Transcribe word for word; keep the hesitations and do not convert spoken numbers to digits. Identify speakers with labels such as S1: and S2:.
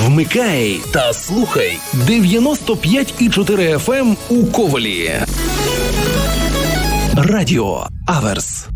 S1: Вмикай та слухай дев'яносто п'ять і чотири еф ем у Ковелі. Радіо Аверс.